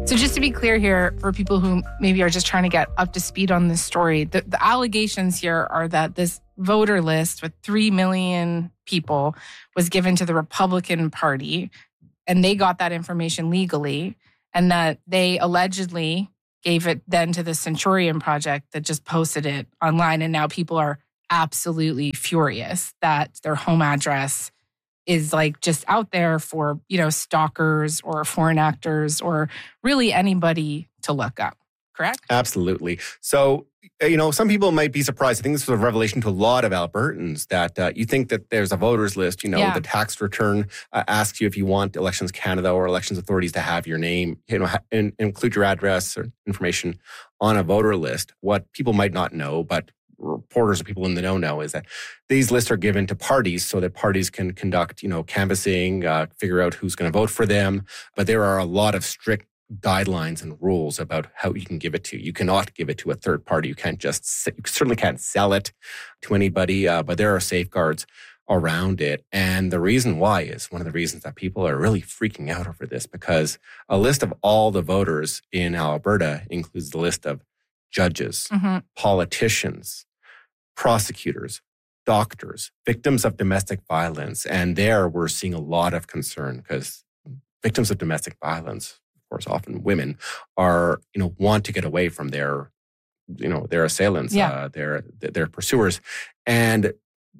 So just to be clear here, for people who maybe are just trying to get up to speed on this story, the allegations here are that this voter list with 3 million people was given to the Republican Party, and they got that information legally, and that they allegedly gave it then to the Centurion Project that just posted it online. And now people are absolutely furious that their home address is like just out there for, stalkers or foreign actors or really anybody to look up. Correct? Absolutely. So, some people might be surprised. I think this was a revelation to a lot of Albertans that you think that there's a voters list, the tax return asks you if you want Elections Canada or elections authorities to have your name, and include your address or information on a voter list. What people might not know, but reporters or people in the know is that these lists are given to parties so that parties can conduct, canvassing, figure out who's going to vote for them. But there are a lot of strict guidelines and rules about how you can give it to. You cannot give it to a third party. You certainly can't sell it to anybody, but there are safeguards around it. And the reason why is one of the reasons that people are really freaking out over this, because a list of all the voters in Alberta includes the list of judges, politicians, prosecutors, doctors, victims of domestic violence. And there we're seeing a lot of concern because victims of domestic violence, of course, often women, are, want to get away from their assailants, their pursuers. And,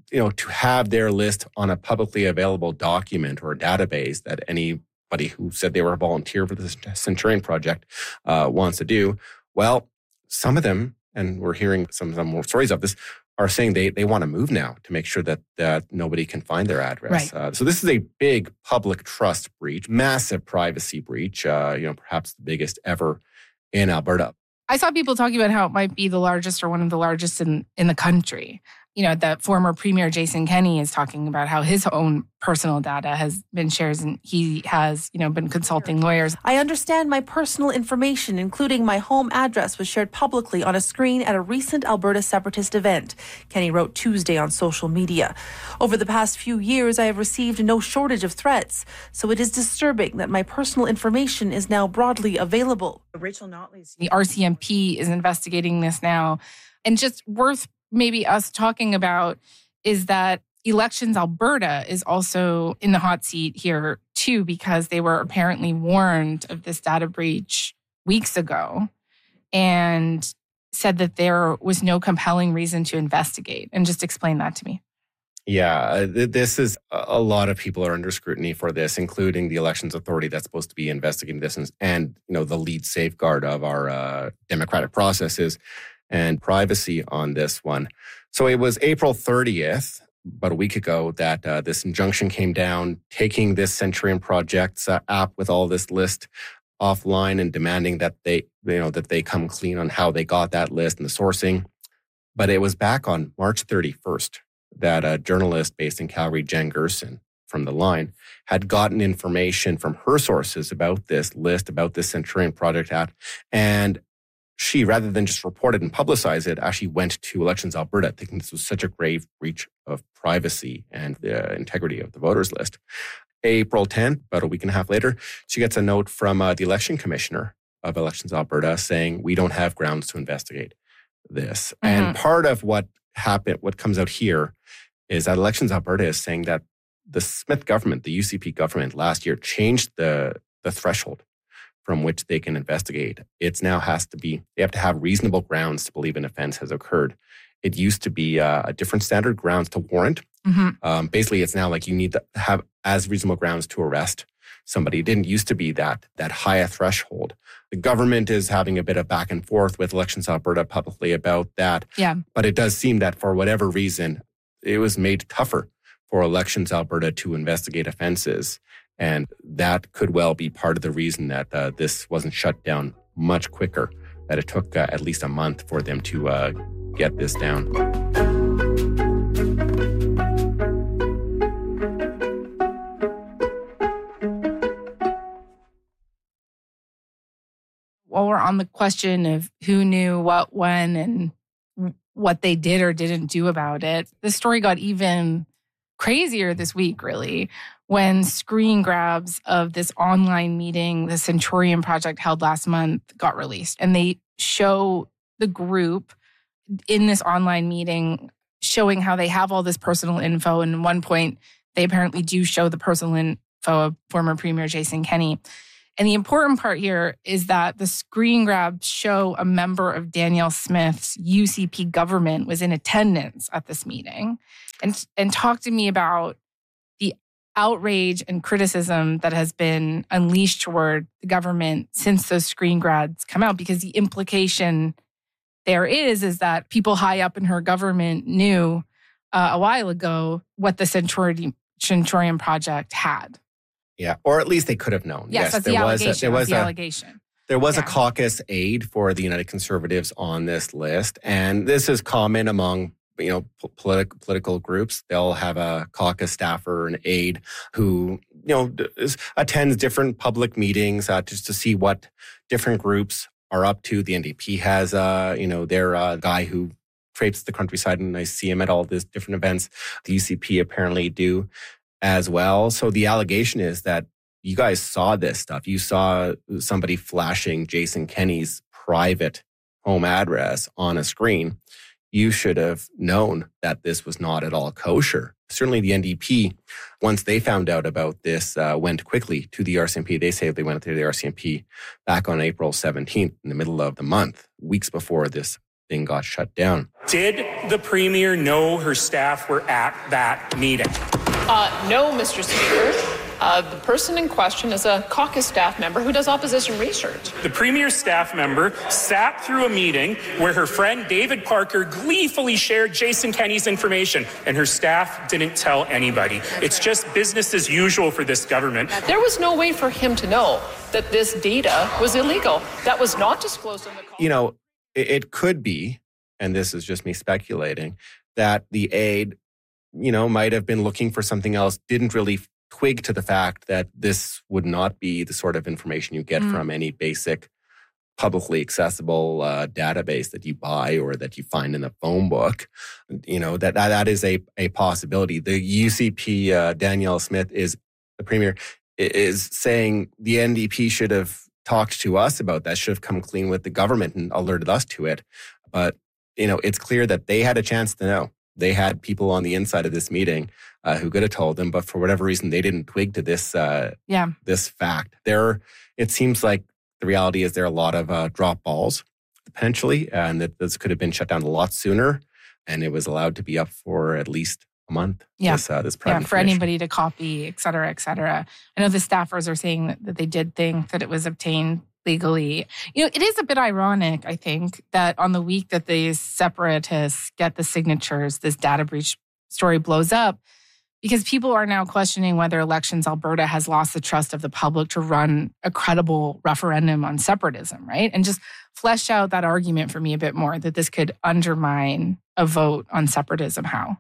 to have their list on a publicly available document or a database that anybody who said they were a volunteer for the Centurion Project wants to do, well, some of them, and we're hearing some more stories of this, are saying they want to move now to make sure that nobody can find their address. Right. So this is a big public trust breach, massive privacy breach, perhaps the biggest ever in Alberta. I saw people talking about how it might be the largest or one of the largest in the country. The former Premier Jason Kenney is talking about how his own personal data has been shared, and he has, been consulting lawyers. I understand my personal information, including my home address, was shared publicly on a screen at a recent Alberta separatist event, Kenney wrote Tuesday on social media. Over the past few years, I have received no shortage of threats, so it is disturbing that my personal information is now broadly available. Rachel Notley's the RCMP is investigating this now, and just worth maybe us talking about is that Elections Alberta is also in the hot seat here too, because they were apparently warned of this data breach weeks ago and said that there was no compelling reason to investigate. And just explain that to me. Yeah, this is a lot of people are under scrutiny for this, including the Elections Authority that's supposed to be investigating this and the lead safeguard of our democratic processes and privacy on this one. So it was April 30th, about a week ago, that this injunction came down, taking this Centurion Project's app with all this list offline and demanding that they come clean on how they got that list and the sourcing. But it was back on March 31st that a journalist based in Calgary, Jen Gerson from The Line, had gotten information from her sources about this list, about this Centurion Project app, and she, rather than just report it and publicize it, actually went to Elections Alberta, thinking this was such a grave breach of privacy and the integrity of the voters list. April 10th, about a week and a half later, she gets a note from the election commissioner of Elections Alberta saying, we don't have grounds to investigate this. Mm-hmm. And part of what happened, what comes out here, is that Elections Alberta is saying that the Smith government, the UCP government last year, changed the threshold from which they can investigate. It now they have to have reasonable grounds to believe an offense has occurred. It used to be a different standard, grounds to warrant. Mm-hmm. Basically, it's now like you need to have as reasonable grounds to arrest somebody. It didn't used to be that high a threshold. The government is having a bit of back and forth with Elections Alberta publicly about that. Yeah. But it does seem that for whatever reason, it was made tougher for Elections Alberta to investigate offenses. And that could well be part of the reason that this wasn't shut down much quicker, that it took at least a month for them to get this down. While we're on the question of who knew what, when, and what they did or didn't do about it, the story got even crazier this week, really, when screen grabs of this online meeting the Centurion Project held last month got released. And they show the group in this online meeting showing how they have all this personal info. And at one point, they apparently do show the personal info of former Premier Jason Kenney. And the important part here is that the screen grabs show a member of Danielle Smith's UCP government was in attendance at this meeting and talked to me about the outrage and criticism that has been unleashed toward the government since those screen grabs come out, because the implication there is that people high up in her government knew a while ago what the Centurion Project had. Yeah, or at least they could have known. Yes, that's the allegation. There was a caucus aide for the United Conservatives on this list, and this is common among political groups. They'll have a caucus staffer, an aide, who attends different public meetings just to see what different groups are up to. The NDP has their guy who traipses the countryside, and I see him at all these different events. The UCP apparently do as well. So the allegation is that you guys saw this stuff. You saw somebody flashing Jason Kenney's private home address on a screen. You should have known that this was not at all kosher. Certainly the NDP, once they found out about this, went quickly to the RCMP. They say they went to the RCMP back on April 17th, in the middle of the month, weeks before this thing got shut down. Did the Premier know her staff were at that meeting? No, Mr. Speaker. The person in question is a caucus staff member who does opposition research. The Premier's staff member sat through a meeting where her friend David Parker gleefully shared Jason Kenney's information, and her staff didn't tell anybody. It's just business as usual for this government. There was no way for him to know that this data was illegal. That was not disclosed in the call. It could be, and this is just me speculating, that the aide might have been looking for something else, didn't really twig to the fact that this would not be the sort of information you get from any basic publicly accessible database that you buy or that you find in a phone book. That is a possibility. The UCP, Danielle Smith, the Premier, is saying the NDP should have talked to us about that, should have come clean with the government and alerted us to it. But, it's clear that they had a chance to know. They had people on the inside of this meeting who could have told them, but for whatever reason, they didn't twig to this this fact. It seems like the reality is there are a lot of drop balls, potentially, and that this could have been shut down a lot sooner, and it was allowed to be up for at least a month. Yeah, this private for anybody to copy, et cetera, et cetera. I know the staffers are saying that they did think that it was obtained legally. It is a bit ironic, I think, that on the week that these separatists get the signatures, this data breach story blows up, because people are now questioning whether Elections Alberta has lost the trust of the public to run a credible referendum on separatism, right? And just flesh out that argument for me a bit more, that this could undermine a vote on separatism. How?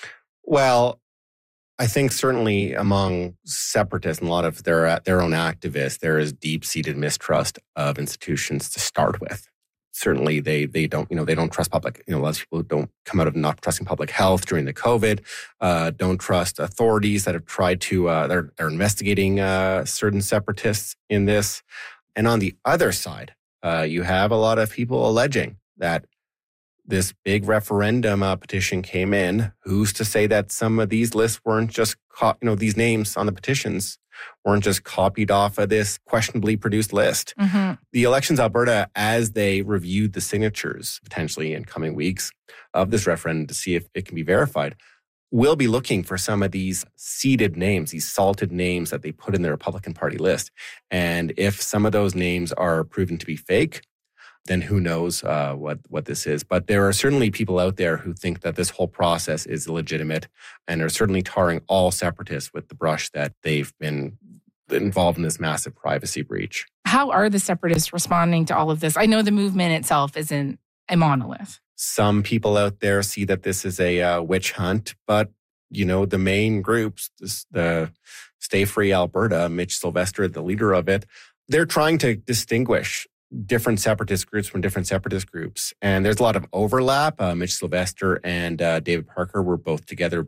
Well, I think certainly among separatists and a lot of their own activists, there is deep-seated mistrust of institutions to start with. Certainly, they don't trust public. A lot of people don't come out of not trusting public health during the COVID. Don't trust authorities that have tried to they're investigating certain separatists in this. And on the other side, you have a lot of people alleging that this big referendum petition came in. Who's to say that some of these lists weren't just, these names on the petitions weren't just copied off of this questionably produced list? Mm-hmm. The Elections Alberta, as they reviewed the signatures potentially in coming weeks of this referendum to see if it can be verified, will be looking for some of these seeded names, these salted names that they put in the Republican Party list. And if some of those names are proven to be fake, then who knows what this is. But there are certainly people out there who think that this whole process is illegitimate and are certainly tarring all separatists with the brush that they've been involved in this massive privacy breach. How are the separatists responding to all of this? I know the movement itself isn't a monolith. Some people out there see that this is a witch hunt, but the main groups, the Stay Free Alberta, Mitch Sylvester, the leader of it, they're trying to distinguish different separatist groups from different separatist groups. And there's a lot of overlap. Mitch Sylvester and David Parker were both together big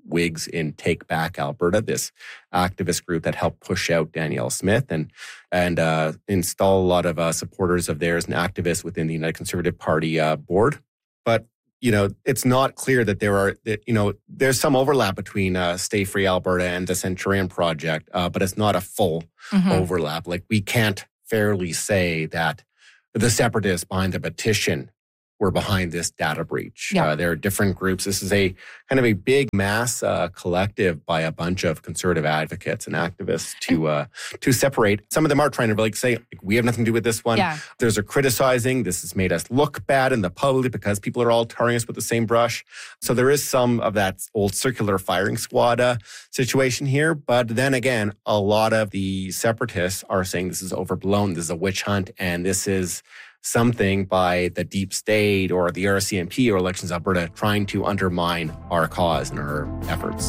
Whigs in Take Back Alberta, this activist group that helped push out Danielle Smith and install a lot of supporters of theirs and activists within the United Conservative Party board. But it's not clear that there's some overlap between Stay Free Alberta and the Centurion Project, but it's not a full overlap. Like, we can't fairly say that the separatists behind the petition were behind this data breach. Yeah. There are different groups. This is a kind of a big mass collective by a bunch of conservative advocates and activists to separate. Some of them are trying to say, we have nothing to do with this one. Yeah. There's a criticizing. This has made us look bad in the public because people are all tarring us with the same brush. So there is some of that old circular firing squad situation here. But then again, a lot of the separatists are saying this is overblown. This is a witch hunt, and this is something by the deep state or the RCMP or Elections Alberta trying to undermine our cause and our efforts.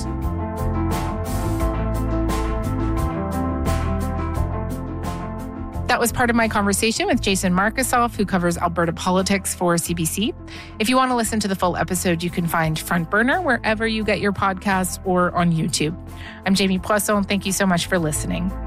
That was part of my conversation with Jason Markusoff, who covers Alberta politics for CBC. If you want to listen to the full episode, you can find Front Burner wherever you get your podcasts or on YouTube. I'm Jamie Poisson. Thank you so much for listening.